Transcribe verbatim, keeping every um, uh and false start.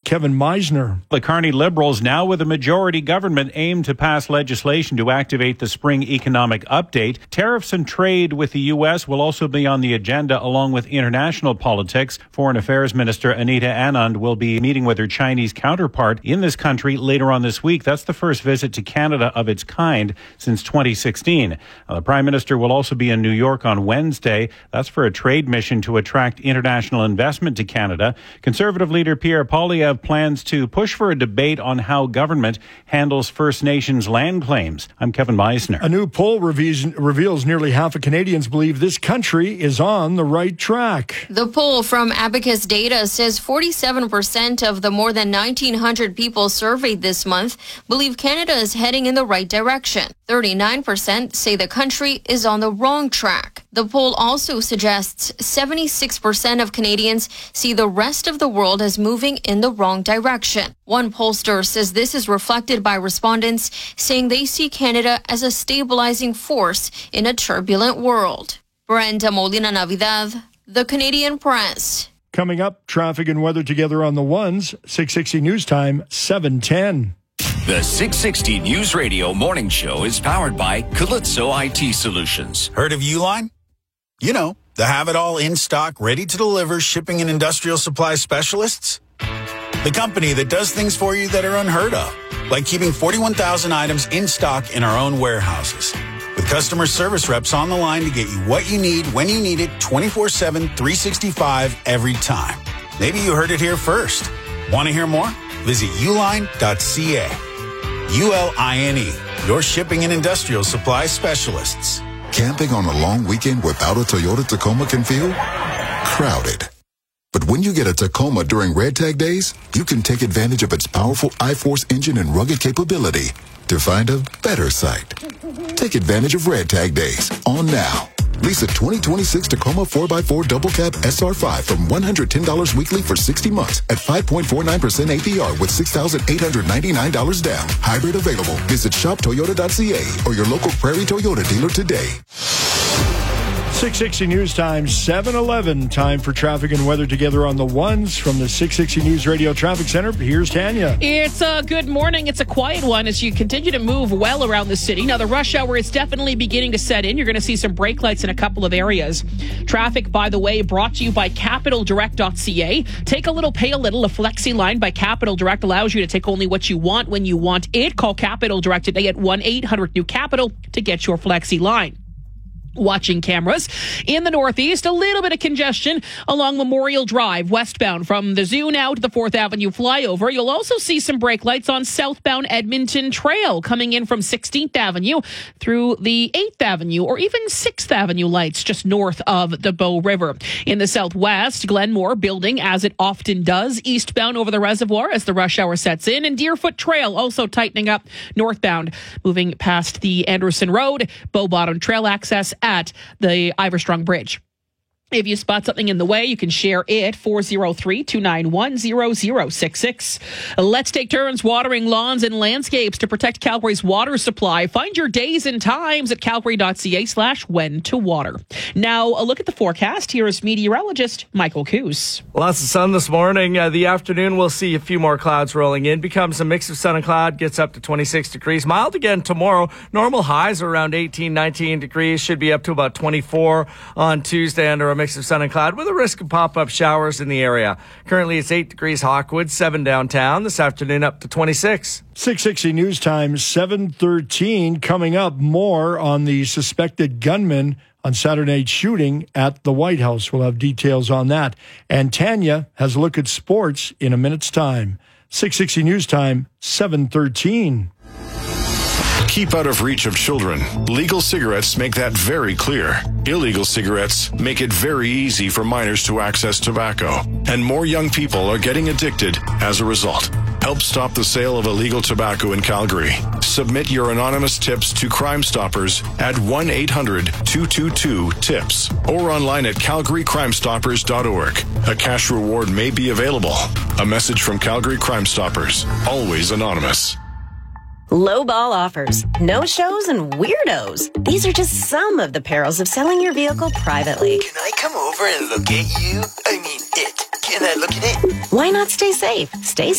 Kevin Meisner. The Carney Liberals, now with a majority government, aim to pass legislation to activate the spring economic update. Tariffs and trade with the U S will also be on the agenda, along with international politics. Foreign Affairs Minister Anita Anand will be meeting with her Chinese counterpart in this country later on this week. That's the first visit to Canada of its kind since twenty sixteen. Now, the Prime Minister will also be in New York on Wednesday. That's for a trade mission to attract international investment to Canada. Conservative leader Pierre Poilievre plans to push for a debate on how government handles First Nations land claims. I'm Kevin Meisner. A new poll reveals, reveals nearly half of Canadians believe this country is on the right track. The poll from Abacus Data says forty-seven percent of the more than nineteen hundred people surveyed this month believe Canada is heading in the right direction. thirty-nine percent say the country is on the wrong track. The poll also suggests seventy-six percent of Canadians see the rest of the world as moving in the wrong direction. One pollster says this is reflected by respondents saying they see Canada as a stabilizing force in a turbulent world. Brenda Molina Navidad, The Canadian Press. Coming up, traffic and weather together on the ones. six sixty News Time, seven ten. The six sixty News Radio Morning Show is powered by Calypso I T Solutions. Heard of Uline? You know, the have-it-all in-stock, ready-to-deliver shipping and industrial supply specialists. The company that does things for you that are unheard of, like keeping forty-one thousand items in stock in our own warehouses. With customer service reps on the line to get you what you need, when you need it, twenty-four seven, three sixty-five, every time. Maybe you heard it here first. Want to hear more? Visit uline dot c a. U L I N E, your shipping and industrial supply specialists. Camping on a long weekend without a Toyota Tacoma can feel crowded. But when you get a Tacoma during Red Tag Days, you can take advantage of its powerful I-Force engine and rugged capability to find a better site. Take advantage of Red Tag Days on now. Lease a twenty twenty-six Tacoma four by four Double Cab S R five from one hundred ten dollars weekly for sixty months at five point four nine percent A P R with six thousand eight hundred ninety-nine dollars down. Hybrid available. Visit shop toyota dot c a or your local Prairie Toyota dealer today. six sixty News Time, seven eleven. Time for traffic and weather together on the ones from the six sixty News Radio Traffic Center. Here's Tanya. It's a good morning. It's a quiet one as you continue to move well around the city. Now, the rush hour is definitely beginning to set in. You're going to see some brake lights in a couple of areas. Traffic, by the way, brought to you by capital direct dot c a. Take a little, pay a little. A Flexi line by Capital Direct allows you to take only what you want when you want it. Call Capital Direct today at one eight hundred new capital to get your Flexi line. Watching cameras in the northeast, a little bit of congestion along Memorial Drive westbound from the zoo now to the fourth Avenue flyover. You'll also see some brake lights on southbound Edmonton Trail coming in from sixteenth Avenue through the eighth Avenue or even sixth Avenue lights just north of the Bow River. In the southwest, Glenmore building as it often does eastbound over the reservoir as the rush hour sets in, and Deerfoot Trail also tightening up northbound moving past the Anderson Road, Bow Bottom Trail access at the Iverstrong Bridge. If you spot something in the way, you can share it, four oh three, two nine one, zero zero six six. Let's take turns watering lawns and landscapes to protect Calgary's water supply. Find your days and times at calgary dot c a slash when to water. Now, a look at the forecast. Here is meteorologist Michael Coos. Lots of sun this morning. Uh, the afternoon, we'll see a few more clouds rolling in. Becomes a mix of sun and cloud, gets up to twenty-six degrees. Mild again tomorrow. Normal highs are around eighteen, nineteen degrees. Should be up to about twenty-four on Tuesday under a mix of sun and cloud with a risk of pop-up showers in the area. Currently, it's eight degrees Hawkwood, seven downtown. This afternoon, up to twenty-six. six sixty News Time, seven thirteen. Coming up, more on the suspected gunman on Saturday night shooting at the White House. We'll have details on that. And Tanya has a look at sports in a minute's time. six sixty News Time, seven thirteen. Keep out of reach of children. Legal cigarettes make that very clear. Illegal cigarettes make it very easy for minors to access tobacco. And more young people are getting addicted as a result. Help stop the sale of illegal tobacco in Calgary. Submit your anonymous tips to Crime Stoppers at one eight hundred, two two two, TIPS or online at calgary crime stoppers dot org. A cash reward may be available. A message from Calgary Crime Stoppers. Always anonymous. Low ball offers, no shows, and weirdos. These are just some of the perils of selling your vehicle privately. Can I come over and look at you? I mean, it. Can I look at it? Why not stay safe? Stay